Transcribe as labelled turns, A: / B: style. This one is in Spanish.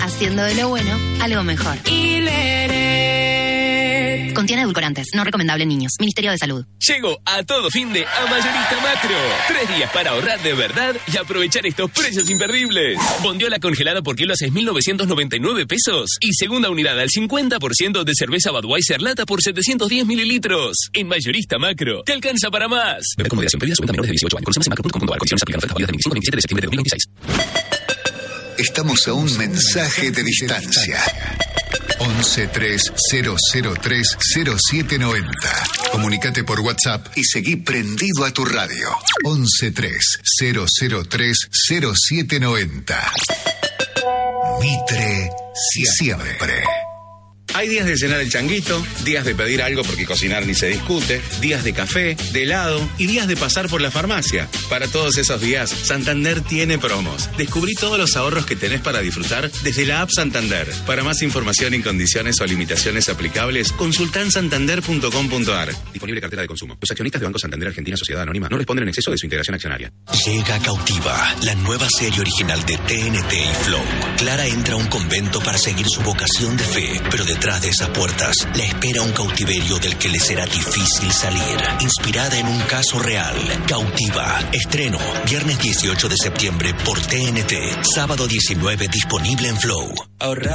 A: haciendo de lo bueno algo mejor. Contiene edulcorantes, no recomendable en niños. Ministerio de Salud.
B: Llego a todo fin de a Mayorista Macro. 3 días para ahorrar de verdad y aprovechar estos precios imperdibles. Bondiola congelada por kilo a 6.999 pesos. Y segunda unidad al 50% de cerveza Budweiser lata por 710 mililitros. En Mayorista Macro. Te alcanza para más. Beber con moderación. Pedida a menores de 18 años. Consume en macro.com.ar. Condiciones aplican. Ofertas válidas del 25 al 27 de septiembre de 2026.
C: Estamos a un mensaje de distancia. 1130030790. Comunicate por WhatsApp y seguí prendido a tu radio. 1130030790. Mitre siempre.
D: Hay días de cenar el changuito, días de pedir algo porque cocinar ni se discute, días de café, de helado y días de pasar por la farmacia. Para todos esos días, Santander tiene promos. Descubrí todos los ahorros que tenés para disfrutar desde la app Santander. Para más información y condiciones o limitaciones aplicables, consultá en santander.com.ar. Disponible cartera de consumo. Los accionistas de Banco Santander Argentina Sociedad Anónima no responden en exceso de su integración accionaria.
E: Llega Cautiva, la nueva serie original de TNT y Flow. Clara entra a un convento para seguir su vocación de fe, pero detrás de esas puertas la espera un cautiverio del que le será difícil salir. Inspirada en un caso real, Cautiva. Estreno, viernes 18 de septiembre por TNT. Sábado 19, disponible en Flow.